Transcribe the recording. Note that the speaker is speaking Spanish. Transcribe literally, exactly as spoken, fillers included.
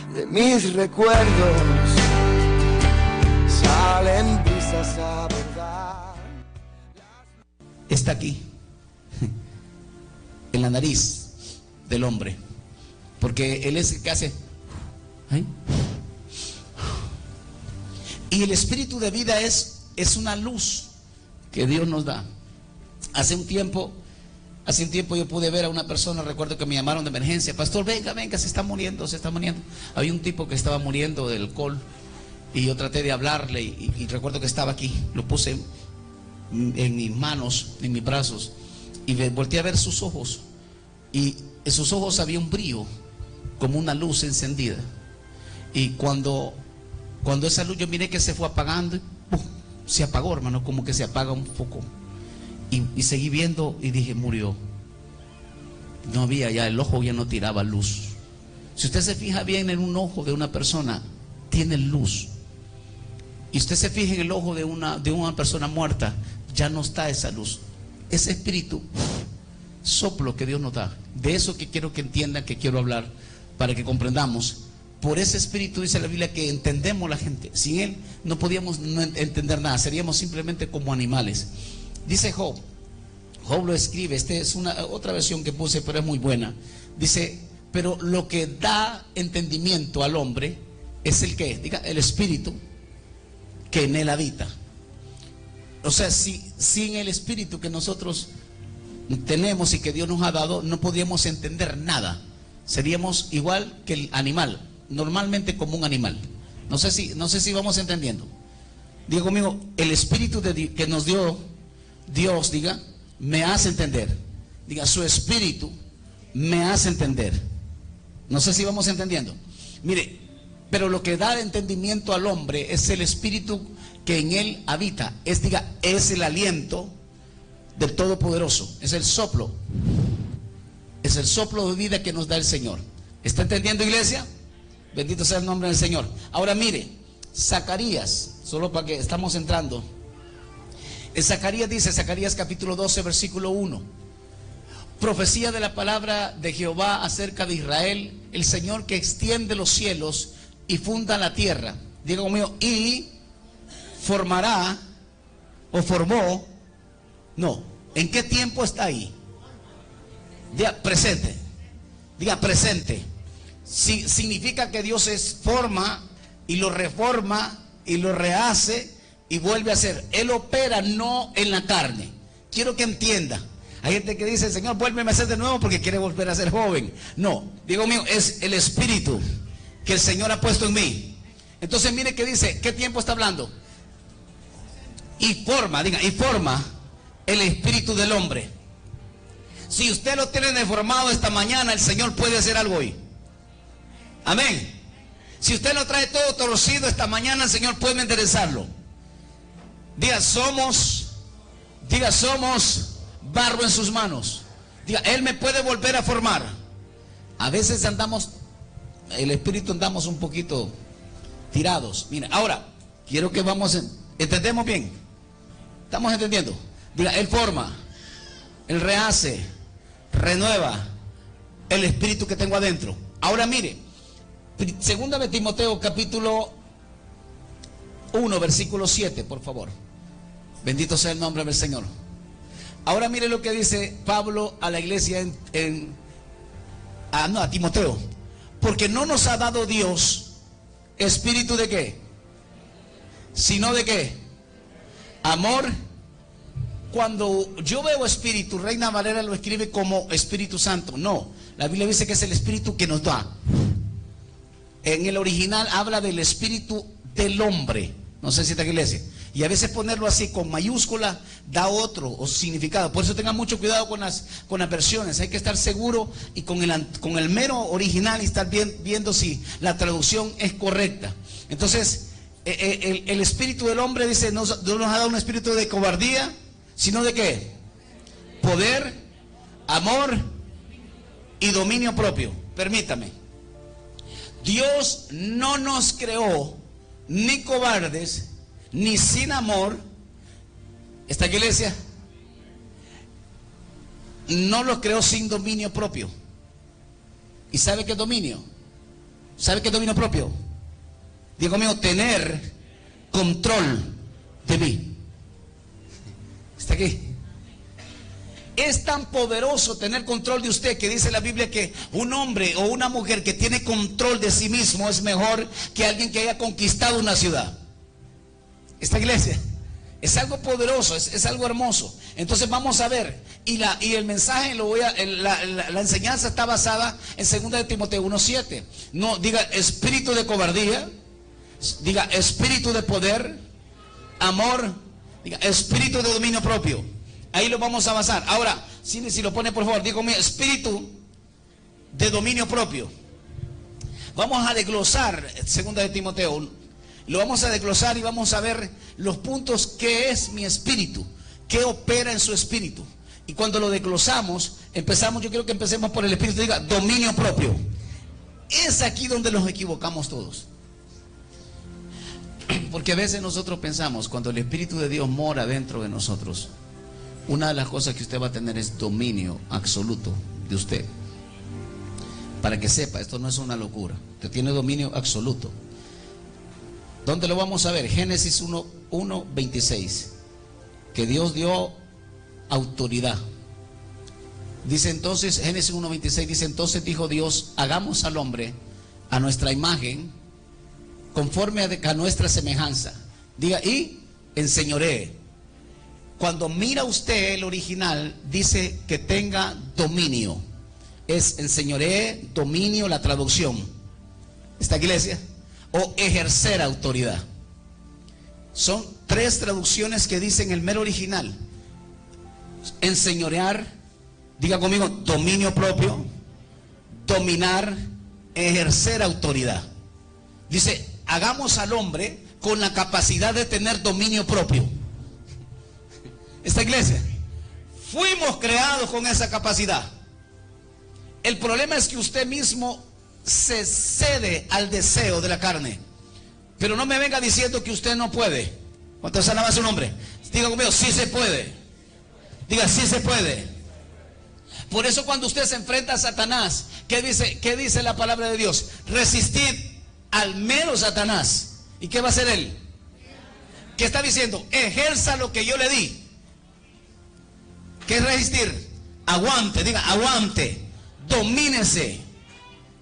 de mis recuerdos salen brisas a verdad. Está aquí, en la nariz del hombre, porque él es el que hace. ¿eh? Y el espíritu de vida es, es una luz que Dios nos da. Hace un tiempo, hace un tiempo yo pude ver a una persona, recuerdo que me llamaron de emergencia: pastor, venga, venga, se está muriendo, se está muriendo. Había un tipo que estaba muriendo del alcohol y yo traté de hablarle y, y recuerdo que estaba aquí, lo puse en, en mis manos, en mis brazos, y volteé a ver sus ojos, y en sus ojos había un brillo como una luz encendida. Y cuando, cuando esa luz yo miré que se fue apagando, y ¡pum!, se apagó, hermano, como que se apaga un foco. Y, y seguí viendo y dije: murió. No había ya, el ojo ya no tiraba luz. Si usted se fija bien en un ojo de una persona, tiene luz. Y usted se fija en el ojo de una, de una persona muerta, ya no está esa luz. Ese espíritu, soplo que Dios nos da. De eso que quiero que entiendan, que quiero hablar, para que comprendamos. Por ese espíritu dice la Biblia que entendemos la gente. Sin él no podíamos no entender nada, seríamos simplemente como animales. Dice Job, Job lo escribe, esta es una otra versión que puse, pero es muy buena. Dice: pero lo que da entendimiento al hombre es el que, diga, el espíritu que en él habita. O sea, si, sin el espíritu que nosotros tenemos y que Dios nos ha dado, no podríamos entender nada. Seríamos igual que el animal, normalmente como un animal. No sé si, no sé si vamos entendiendo. Diga conmigo: el espíritu de, que nos dio Dios, diga, me hace entender. Diga: su espíritu me hace entender. No sé si vamos entendiendo. Mire, pero lo que da entendimiento al hombre es el espíritu que en él habita. Es, diga, es el aliento del Todopoderoso. Es el soplo. Es el soplo de vida que nos da el Señor. ¿Está entendiendo, iglesia? Bendito sea el nombre del Señor. Ahora mire, Zacarías, solo para que estamos entrando. En Zacarías dice, Zacarías capítulo doce, versículo uno: profecía de la palabra de Jehová acerca de Israel, el Señor que extiende los cielos y funda la tierra. Diga conmigo: y formará, o formó, no, ¿en qué tiempo está ahí? Diga presente. Diga presente. Si, significa que Dios es forma y lo reforma y lo rehace y vuelve a hacer. Él opera no en la carne. Quiero que entienda. Hay gente que dice: Señor, vuélveme a hacer de nuevo porque quiere volver a ser joven. No, digo mío, es el espíritu que el Señor ha puesto en mí. Entonces mire que dice, ¿qué tiempo está hablando? Y forma, diga, y forma el espíritu del hombre. Si usted lo tiene deformado esta mañana, el Señor puede hacer algo hoy. Amén. Si usted lo trae todo torcido esta mañana, el Señor puede enderezarlo. Diga, somos, diga, somos barro en sus manos. Diga, Él me puede volver a formar. A veces andamos, el espíritu andamos un poquito tirados. Mira, ahora, quiero que vamos, en, ¿entendemos bien? ¿Estamos entendiendo? Diga, Él forma, Él rehace, renueva el espíritu que tengo adentro. Ahora mire, segunda de Timoteo capítulo uno, versículo siete, por favor. Bendito sea el nombre del Señor. Ahora mire lo que dice Pablo a la iglesia en, en a, no, a Timoteo. Porque no nos ha dado Dios espíritu de qué, sino de qué, amor. Cuando yo veo espíritu, Reina Valera lo escribe como Espíritu Santo. No, la Biblia dice que es el espíritu que nos da. En el original habla del espíritu del hombre. No sé si está en la iglesia. Y a veces ponerlo así con mayúscula da otro o significado. Por eso tengan mucho cuidado con las, con las versiones. Hay que estar seguro y con el, con el mero original y estar bien, viendo si la traducción es correcta. Entonces, eh, el, el espíritu del hombre dice, no, no nos ha dado un espíritu de cobardía, sino de qué, poder, amor y dominio propio. Permítame. Dios no nos creó ni cobardes, ni sin amor. Esta iglesia no los creó sin dominio propio. ¿Y sabe qué es dominio? ¿Sabe qué es dominio propio? Digo conmigo, tener control de mí. ¿Está aquí? Es tan poderoso tener control de usted que dice la Biblia que un hombre o una mujer que tiene control de sí mismo es mejor que alguien que haya conquistado una ciudad. Esta iglesia es algo poderoso, es, es algo hermoso. Entonces vamos a ver, y, la, y el mensaje, lo voy a, la, la, la enseñanza está basada en segunda de Timoteo uno siete. No diga espíritu de cobardía, diga espíritu de poder, amor, diga espíritu de dominio propio. Ahí lo vamos a basar. Ahora, si, si lo pone por favor, digo espíritu de dominio propio. Vamos a desglosar segunda de Timoteo. Lo vamos a desglosar y vamos a ver los puntos. ¿Qué es mi espíritu? ¿Qué opera en su espíritu? Y cuando lo desglosamos, empezamos, yo quiero que empecemos por el espíritu. Diga, dominio propio. Es aquí donde nos equivocamos todos. Porque a veces nosotros pensamos, cuando el Espíritu de Dios mora dentro de nosotros, una de las cosas que usted va a tener es dominio absoluto de usted. Para que sepa, esto no es una locura. Usted tiene dominio absoluto. ¿Dónde lo vamos a ver? Génesis uno veintiséis. Que Dios dio autoridad. Dice entonces, Génesis uno veintiséis, dice entonces dijo Dios, hagamos al hombre a nuestra imagen, conforme a nuestra semejanza. Diga, y enseñoree. Cuando mira usted el original, dice que tenga dominio. Es enseñoree, dominio, la traducción. ¿Esta iglesia? O ejercer autoridad. Son tres traducciones que dicen el mero original. Enseñorear, diga conmigo, dominio propio, dominar, ejercer autoridad. Dice, hagamos al hombre con la capacidad de tener dominio propio. Esta iglesia, fuimos creados con esa capacidad. El problema es que usted mismo se cede al deseo de la carne. Pero no me venga diciendo que usted no puede. ¿Cuántos alaban su nombre? Diga conmigo, sí se puede. Diga, sí se puede. Por eso cuando usted se enfrenta a Satanás, ¿qué dice, qué dice la palabra de Dios? Resistid al mero Satanás. ¿Y qué va a hacer él? ¿Qué está diciendo? Ejerza lo que yo le di. ¿Qué es resistir? Aguante, diga, aguante. Domínese.